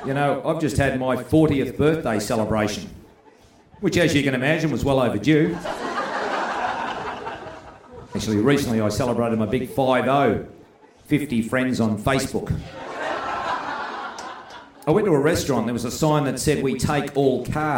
You know, I've just had my 40th birthday celebration, which, as you can imagine, was well overdue. Actually, recently I celebrated my big 5-0, 50 friends on Facebook. I went to a restaurant, there was a sign that said, "We take all cars."